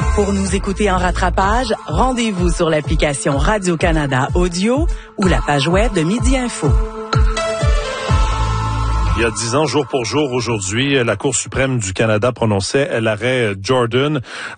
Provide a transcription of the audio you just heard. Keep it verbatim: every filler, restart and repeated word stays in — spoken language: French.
Pour nous écouter en rattrapage, rendez-vous sur l'application Radio-Canada Audio ou la page web de Midi Info. Il y a dix ans, jour pour jour, aujourd'hui, la Cour suprême du Canada prononçait l'arrêt Jordan